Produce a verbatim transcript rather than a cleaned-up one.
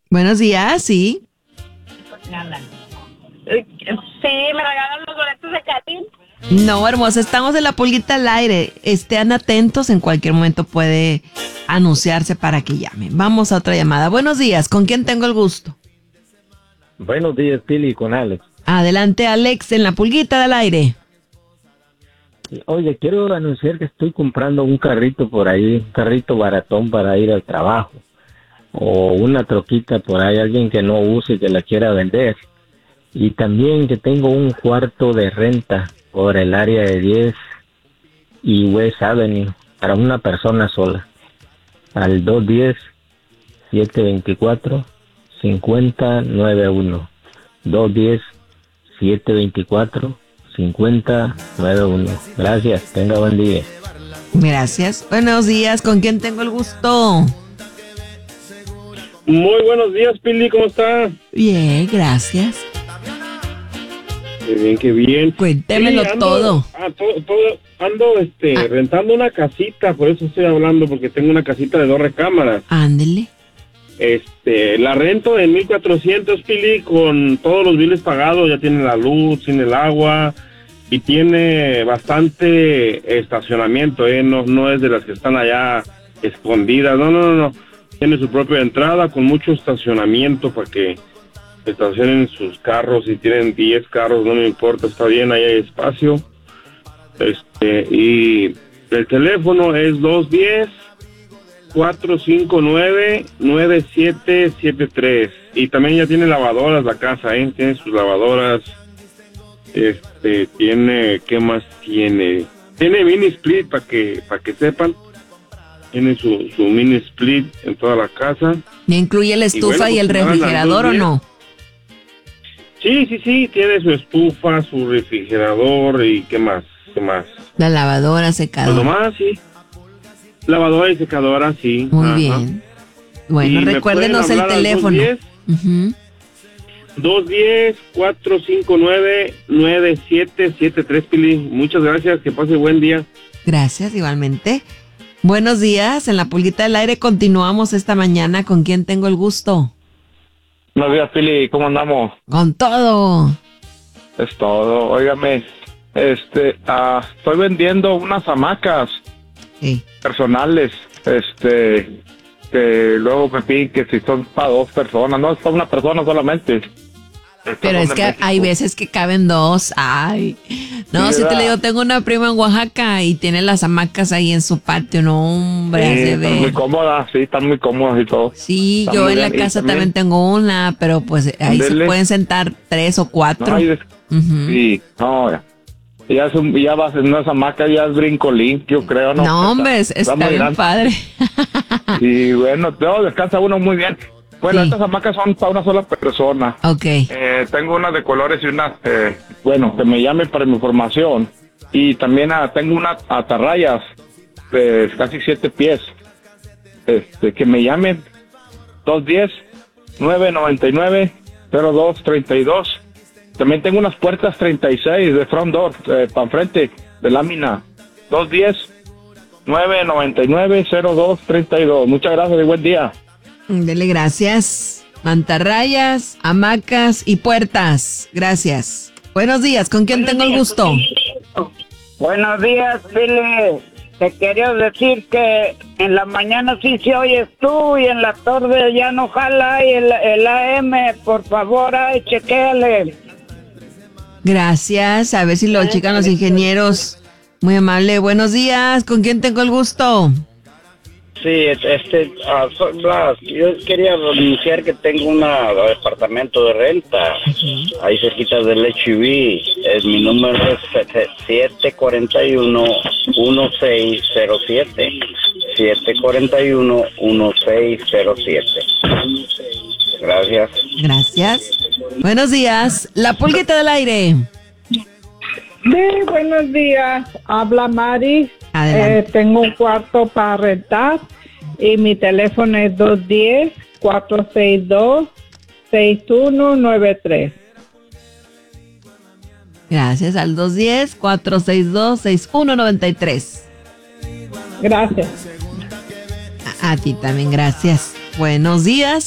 Buenos días, sí. Eh, Sí, me regalan los boletos de Katy. No, hermosa, estamos en la pulguita al aire. Estén atentos, en cualquier momento puede anunciarse para que llamen. Vamos a otra llamada. Buenos días, ¿con quién tengo el gusto? Buenos días, Pili, con Alex. Adelante, Alex, en la pulguita del aire. Oye, quiero anunciar que estoy comprando un carrito por ahí, un carrito baratón para ir al trabajo. O una troquita por ahí, alguien que no use y que la quiera vender. Y también que tengo un cuarto de renta por el área de diez y West Avenue para una persona sola. Al dos uno cero, siete dos cuatro, cinco cero nueve uno. dos uno cero, siete dos cuatro, cinco cero nueve uno. Gracias, tenga buen día. Gracias. Buenos días, ¿con quién tengo el gusto? Muy buenos días, Pili, ¿cómo está? Bien, gracias. Qué bien, qué bien. Cuéntemelo Sí, ando, todo. ah, todo, todo- ando este, Ah. rentando una casita, por eso estoy hablando, porque tengo una casita de dos recámaras. Ándele. Este, la rento en mil cuatrocientos, Pili, con todos los biles pagados, ya tiene la luz, tiene el agua y tiene bastante estacionamiento, ¿eh? No, no es de las que están allá escondidas, no, no, no, no. Tiene su propia entrada con mucho estacionamiento para que estacionen sus carros. Si tienen diez carros, no me importa, está bien, ahí hay espacio. Este, y el teléfono es dos uno cero, cuatro cinco nueve, nueve siete siete tres. Y también ya tiene lavadoras la casa, ¿eh? Tiene sus lavadoras. Este, tiene, ¿qué más tiene? Tiene mini split para que, para que sepan. Tiene su, su mini split en toda la casa. ¿Me incluye la estufa Y bueno, y el pues, nada, refrigerador o las dos no? Sí, sí, sí, tiene su estufa, su refrigerador y ¿qué más? ¿Qué más? La lavadora, Pues secadora. nomás, sí. Lavadora y secadora, sí. Muy Ajá. bien. Bueno, Y me recuérdenos pueden el hablar al teléfono. Ujú. dos uno cero, cuatro cinco nueve, nueve siete siete tres, Pili. Muchas gracias, que pase buen día. Gracias, igualmente. Buenos días, en la pulguita del aire continuamos esta mañana. ¿Con quién tengo el gusto? Buenos días, Pili, ¿cómo andamos? Con todo. Es todo, óigame, este, ah, estoy vendiendo unas hamacas Sí. personales, este, que luego me piden que si son para dos personas, no es para una persona solamente. Estas Pero son es de que México. hay veces que caben dos. Ay. No, Sí, si te ¿verdad? le digo, tengo una prima en Oaxaca y tiene las hamacas ahí en su patio. No, hombre, Sí, has de están muy ver. cómodas, sí, están muy cómodas y todo. Sí, Está yo muy en la bien. Y casa también, tengo una, pero pues ahí se Ándele. pueden sentar tres o cuatro. No, hay de- Ujú. Sí, no, ya. Ya, es un, ya vas en unas hamacas, ya es brincolín, yo creo, ¿no? No, hombre, Está- está, está muy bien grande. padre. Y bueno, no, descansa uno muy bien. Bueno, Sí. estas hamacas son para una sola persona. Ok. Eh, tengo unas de colores y unas, eh, bueno, que me llamen para mi información. Y también ah, tengo unas atarrayas de casi siete pies. Este, que me llamen dos uno cero, nueve nueve nueve, cero dos tres dos. También tengo unas puertas treinta y seis de front door, eh, para enfrente, de lámina. dos uno cero, nueve nueve nueve, cero dos tres dos. Muchas gracias y buen día. Dele gracias. Mantarrayas, hamacas y puertas. Gracias. Buenos días, ¿con quién tengo el gusto? Buenos días, Pili. Te quería decir que en la mañana sí se oyes tú y en la tarde ya no jala y el, el A M, por favor, ay, chequéale. Gracias. A ver si lo checan los ingenieros. Muy amable. Buenos días, ¿con quién tengo el gusto? Sí, este, ah, soy Blas. Yo quería anunciar que tengo un departamento de renta ahí cerquita del H E B. Es, mi número es siete cuatro uno, uno seis cero siete. siete cuatro uno, uno seis cero siete. Gracias. Gracias. Buenos días, la pulguita del aire. Sí, buenos días. Habla Mari. Adelante. Eh, tengo un cuarto para rentar y mi teléfono es dos uno cero, cuatro seis dos, seis uno nueve tres. Gracias al dos uno cero, cuatro seis dos, seis uno nueve tres. Gracias. A, a ti también, gracias. Buenos días.